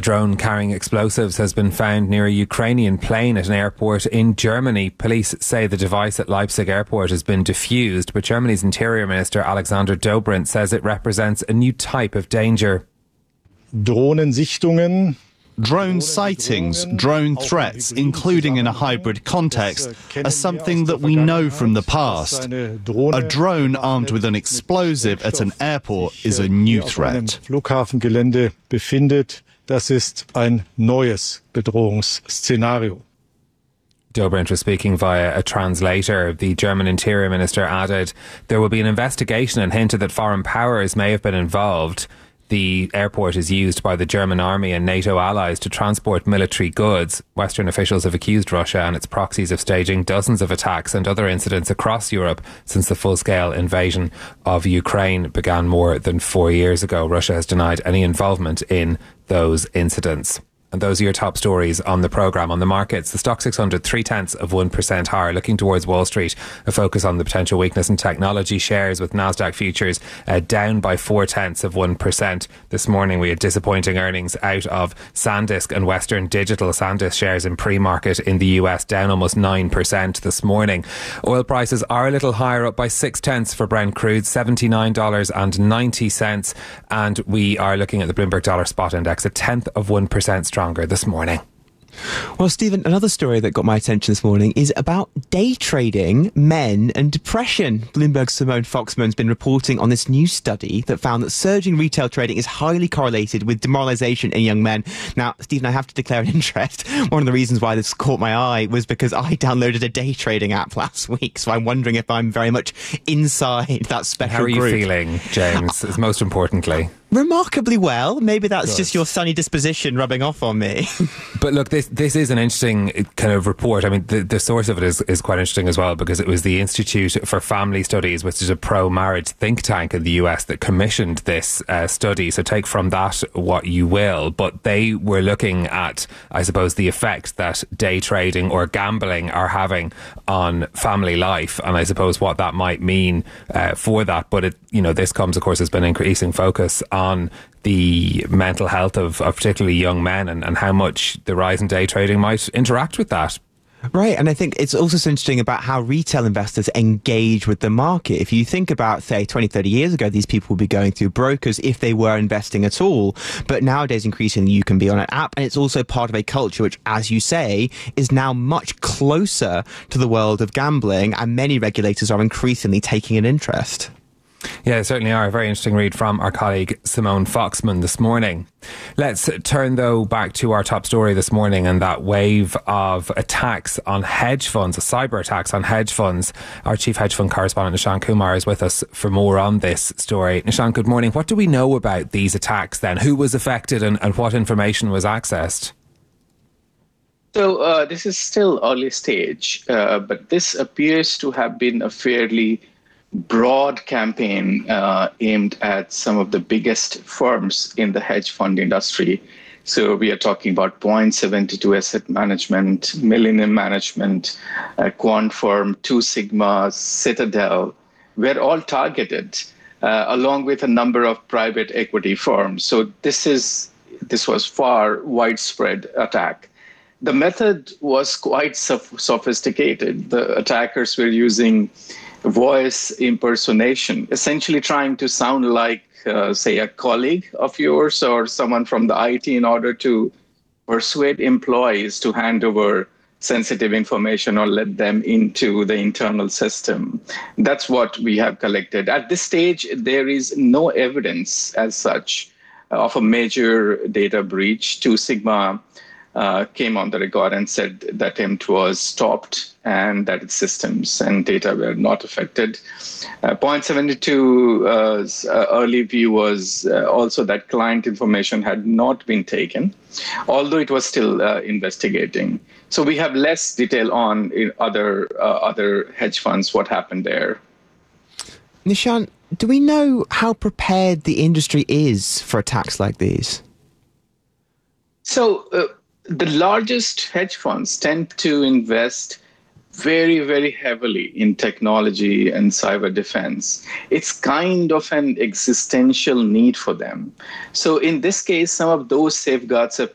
drone carrying explosives has been found near a Ukrainian plane at an airport in Germany. Police say the device at Leipzig airport has been defused, but Germany's Interior Minister Alexander Dobrindt says it represents a new type of danger. Drohnensichtungen. Drone sightings, drone threats, including in a hybrid context, are something that we know from the past. A drone armed with an explosive at an airport is a new threat. Flughafengelände befindet, das ist ein neues Bedrohungsszenario. Dobrindt was speaking via a translator. The German Interior Minister added there will be an investigation and hinted that foreign powers may have been involved. The airport is used by the German army and NATO allies to transport military goods. Western officials have accused Russia and its proxies of staging dozens of attacks and other incidents across Europe since the full-scale invasion of Ukraine began more than 4 years ago. Russia has denied any involvement in those incidents. And those are your top stories on the programme. On the markets, the Stock 600, 0.3% higher, looking towards Wall Street. A focus on the potential weakness in technology shares, with Nasdaq futures down by 0.4%. This morning we had disappointing earnings out of SanDisk and Western Digital. SanDisk shares in pre-market in the US down almost 9% this morning. Oil prices are a little higher, up by 0.6 for Brent crude, $79.90. And we are looking at the Bloomberg Dollar Spot Index, 0.1% stronger this morning. Well, Stephen, another story that got my attention this morning is about day trading, men and depression. Bloomberg's Simone Foxman has been reporting on this new study that found that surging retail trading is highly correlated with demoralisation in young men. Now, Stephen, I have to declare an interest. One of the reasons why this caught my eye was because I downloaded a day trading app last week, so I'm wondering if I'm very much inside that special group. How are you feeling, James, most importantly? Remarkably well. Maybe that's just your sunny disposition rubbing off on me. But look, this is an interesting kind of report. I mean, the source of it is quite interesting as well, because it was the Institute for Family Studies, which is a pro-marriage think tank in the US, that commissioned this study. So take from that what you will. But they were looking at, I suppose, the effect that day trading or gambling are having on family life, and I suppose what that might mean for that. But this comes, of course, has been increasing focus on the mental health of particularly young men, and how much the rise in day trading might interact with that. Right, and I think it's also so interesting about how retail investors engage with the market. If you think about, say, 20, 30 years ago, these people would be going through brokers if they were investing at all. But nowadays, increasingly, you can be on an app, and it's also part of a culture which, as you say, is now much closer to the world of gambling, and many regulators are increasingly taking an interest. Yeah, certainly are. A very interesting read from our colleague Simone Foxman this morning. Let's turn, though, back to our top story this morning, and that wave of attacks on hedge funds, cyber attacks on hedge funds. Our chief hedge fund correspondent, Nishan Kumar, is with us for more on this story. Nishan, good morning. What do we know about these attacks then? Who was affected and what information was accessed? So this is still early stage, but this appears to have been a fairly broad campaign aimed at some of the biggest firms in the hedge fund industry. So we are talking about Point72 Asset Management, Millennium Management, Quant Firm, Two Sigma, Citadel, were all targeted, along with a number of private equity firms. So this was far widespread attack. The method was quite sophisticated. The attackers were using voice impersonation, essentially trying to sound like, say, a colleague of yours or someone from the IT in order to persuade employees to hand over sensitive information or let them into the internal system. That's what we have collected. At this stage, there is no evidence as such of a major data breach. Two Sigma came on the record and said the attempt was stopped and that its systems and data were not affected. Point72's early view was also that client information had not been taken, although it was still investigating. So we have less detail on other hedge funds, what happened there. Nishan, do we know how prepared the industry is for attacks like these? So the largest hedge funds tend to invest very, very heavily in technology and cyber defense. It's kind of an existential need for them. So in this case, some of those safeguards